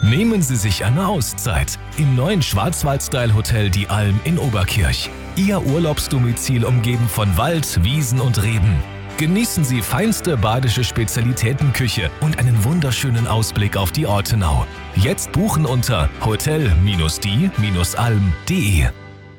Nehmen Sie sich eine Auszeit im neuen Schwarzwald-Style-Hotel Die Alm in Oberkirch. Ihr Urlaubsdomizil umgeben von Wald, Wiesen und Reben. Genießen Sie feinste badische Spezialitätenküche und einen wunderschönen Ausblick auf die Ortenau. Jetzt buchen unter hotel-die-alm.de.